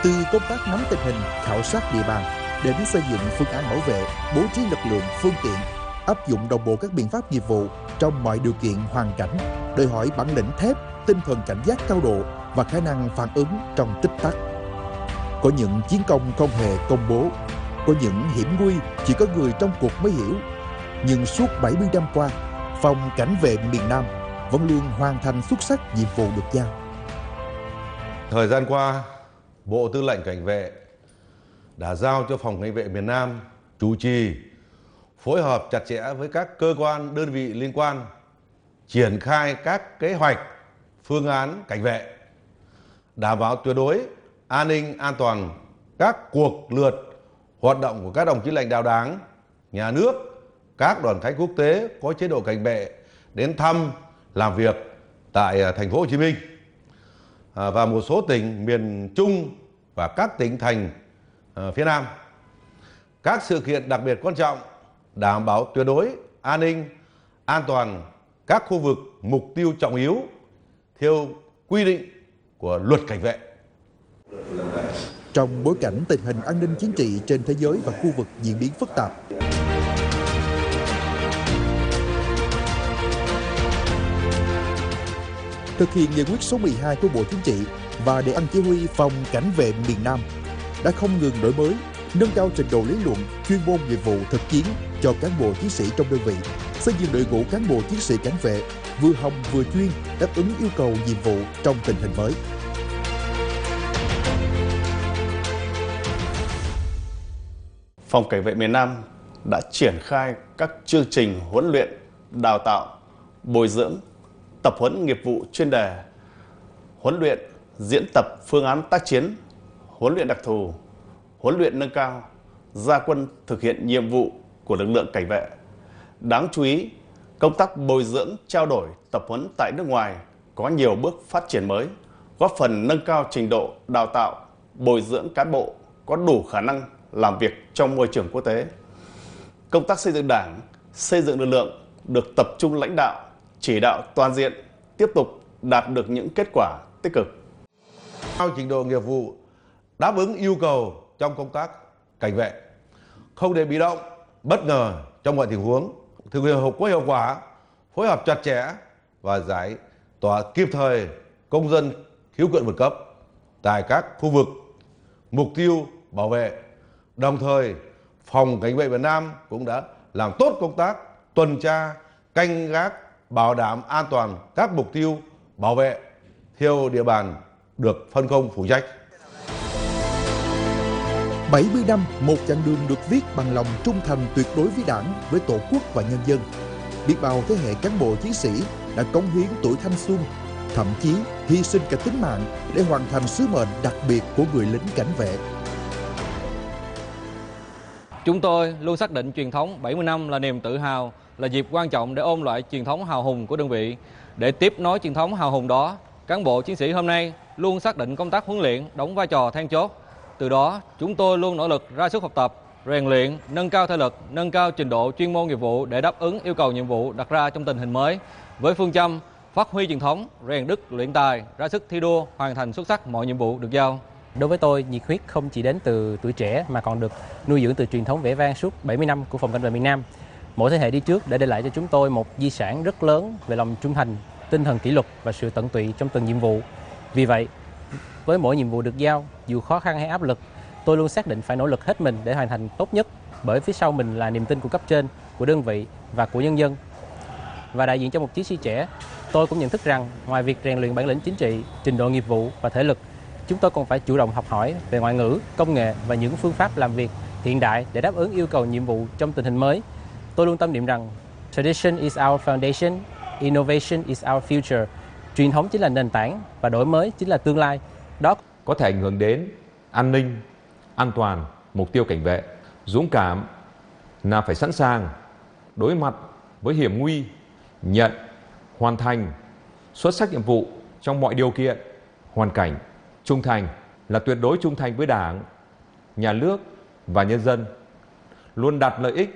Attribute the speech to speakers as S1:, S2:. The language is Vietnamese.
S1: Từ công tác nắm tình hình, khảo sát địa bàn đến xây dựng phương án bảo vệ, bố trí lực lượng, phương tiện, áp dụng đồng bộ các biện pháp nghiệp vụ trong mọi điều kiện hoàn cảnh, đòi hỏi bản lĩnh thép, tinh thần cảnh giác cao độ và khả năng phản ứng trong tích tắc. Có những chiến công không hề công bố, có những hiểm nguy chỉ có người trong cuộc mới hiểu. Nhưng suốt 70 năm qua, Phòng Cảnh vệ miền Nam vẫn luôn hoàn thành xuất sắc nhiệm vụ được giao.
S2: Thời gian qua, Bộ Tư lệnh Cảnh vệ đã giao cho Phòng Cảnh vệ miền Nam chủ trì, phối hợp chặt chẽ với các cơ quan, đơn vị liên quan, triển khai các kế hoạch, phương án cảnh vệ, đảm bảo tuyệt đối an ninh, an toàn các cuộc lượt hoạt động của các đồng chí lãnh đạo Đảng, Nhà nước, các đoàn khách quốc tế có chế độ cảnh vệ đến thăm, làm việc tại thành phố Hồ Chí Minh và một số tỉnh miền Trung và các tỉnh thành phía Nam. Các sự kiện đặc biệt quan trọng đảm bảo tuyệt đối an ninh, an toàn các khu vực mục tiêu trọng yếu theo quy định của Luật Cảnh vệ.
S1: Trong bối cảnh tình hình an ninh chính trị trên thế giới và khu vực diễn biến phức tạp, thực hiện nghị quyết số 12 của Bộ Chính trị và đề án chỉ huy Phòng Cảnh vệ miền Nam đã không ngừng đổi mới, nâng cao trình độ lý luận, chuyên môn nghiệp vụ thực chiến cho cán bộ chiến sĩ trong đơn vị, xây dựng đội ngũ cán bộ chiến sĩ cảnh vệ vừa hồng vừa chuyên, đáp ứng yêu cầu nhiệm vụ trong tình hình mới.
S3: Phòng Cảnh vệ miền Nam đã triển khai các chương trình huấn luyện, đào tạo, bồi dưỡng, tập huấn nghiệp vụ chuyên đề, huấn luyện, diễn tập phương án tác chiến, huấn luyện đặc thù, huấn luyện nâng cao, ra quân thực hiện nhiệm vụ của lực lượng cảnh vệ. Đáng chú ý, công tác bồi dưỡng, trao đổi, tập huấn tại nước ngoài có nhiều bước phát triển mới, góp phần nâng cao trình độ đào tạo, bồi dưỡng cán bộ có đủ khả năng làm việc trong môi trường quốc tế. Công tác xây dựng Đảng, xây dựng lực lượng được tập trung lãnh đạo, chỉ đạo toàn diện, tiếp tục đạt được những kết quả tích cực.
S2: Cao trình độ nghiệp vụ đáp ứng yêu cầu trong công tác cảnh vệ, không để bị động, bất ngờ trong mọi tình huống, thực hiện có hiệu quả, phối hợp chặt chẽ và giải tỏa kịp thời công dân khiếu kiện vượt cấp tại các khu vực mục tiêu bảo vệ. Đồng thời, Phòng Cảnh vệ Việt Nam cũng đã làm tốt công tác tuần tra, canh gác, bảo đảm an toàn các mục tiêu bảo vệ theo địa bàn được phân công phụ trách.
S1: 70 năm, một chặng đường được viết bằng lòng trung thành tuyệt đối với Đảng, với Tổ quốc và nhân dân. Biết bao thế hệ cán bộ chiến sĩ đã cống hiến tuổi thanh xuân, thậm chí hy sinh cả tính mạng để hoàn thành sứ mệnh đặc biệt của người lính cảnh vệ.
S4: Chúng tôi luôn xác định truyền thống 70 năm là niềm tự hào, là dịp quan trọng để ôn lại truyền thống hào hùng của đơn vị. Để tiếp nối truyền thống hào hùng đó, cán bộ chiến sĩ hôm nay luôn xác định công tác huấn luyện đóng vai trò then chốt. Từ đó, chúng tôi luôn nỗ lực ra sức học tập, rèn luyện, nâng cao thể lực, nâng cao trình độ chuyên môn nghiệp vụ để đáp ứng yêu cầu nhiệm vụ đặt ra trong tình hình mới. Với phương châm phát huy truyền thống, rèn đức luyện tài, ra sức thi đua, hoàn thành xuất sắc mọi nhiệm vụ được giao.
S5: Đối với tôi, nhiệt huyết không chỉ đến từ tuổi trẻ mà còn được nuôi dưỡng từ truyền thống vẻ vang suốt 70 năm của Phòng Cảnh vệ miền Nam. Mỗi thế hệ đi trước đã để lại cho chúng tôi một di sản rất lớn về lòng trung thành, tinh thần kỷ luật và sự tận tụy trong từng nhiệm vụ. Vì vậy, với mỗi nhiệm vụ được giao, dù khó khăn hay áp lực, tôi luôn xác định phải nỗ lực hết mình để hoàn thành tốt nhất, bởi phía sau mình là niềm tin của cấp trên, của đơn vị và của nhân dân. Và đại diện cho một chiến sĩ trẻ, tôi cũng nhận thức rằng ngoài việc rèn luyện bản lĩnh chính trị, trình độ nghiệp vụ và thể lực, chúng tôi còn phải chủ động học hỏi về ngoại ngữ, công nghệ và những phương pháp làm việc hiện đại để đáp ứng yêu cầu nhiệm vụ trong tình hình mới. Tôi luôn tâm niệm rằng Tradition is our foundation, innovation is our future. Truyền thống chính là nền tảng và đổi mới chính là tương lai. Đó
S6: có thể ảnh hưởng đến an ninh, an toàn, mục tiêu cảnh vệ. Dũng cảm là phải sẵn sàng đối mặt với hiểm nguy, nhận, hoàn thành xuất sắc nhiệm vụ trong mọi điều kiện, hoàn cảnh. Trung thành là tuyệt đối trung thành với Đảng, Nhà nước và nhân dân, luôn đặt lợi ích